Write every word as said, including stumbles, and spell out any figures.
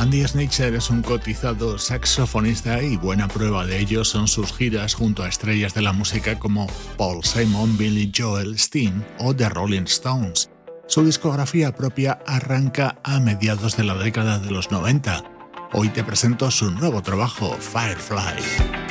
Andy Snitcher es un cotizado saxofonista y buena prueba de ello son sus giras junto a estrellas de la música como Paul Simon, Billy Joel, Sting o The Rolling Stones. Su discografía propia arranca a mediados de la década de los noventa. Hoy te presento su nuevo trabajo, Firefly.